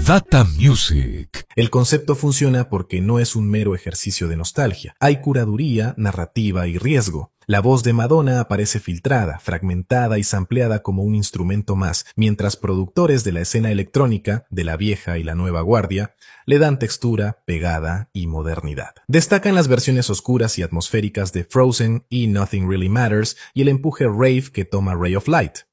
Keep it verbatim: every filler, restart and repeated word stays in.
Data Music. El concepto funciona porque no es un mero ejercicio de nostalgia. Hay curaduría, narrativa y riesgo. La voz de Madonna aparece filtrada, fragmentada y sampleada como un instrumento más, mientras productores de la escena electrónica, de la vieja y la nueva guardia, le dan textura, pegada y modernidad. Destacan las versiones oscuras y atmosféricas de Frozen y Nothing Really Matters y el empuje rave que toma Ray of Light.